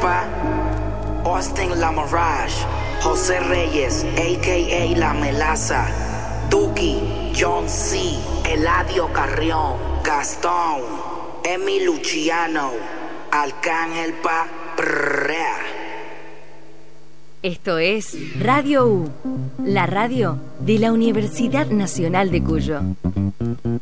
Pa, Austin La Mirage, José Reyes, a.k.a. La Melaza, Duki, John C., Eladio Carrión, Gastón, Emi Luciano, Arcángel Pa, prrrea. Esto es Radio U, la radio de la Universidad Nacional de Cuyo.